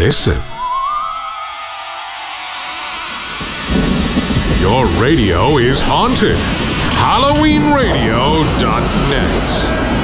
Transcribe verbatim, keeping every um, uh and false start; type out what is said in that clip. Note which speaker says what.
Speaker 1: listen. Your radio is haunted. Halloween Radio dot net.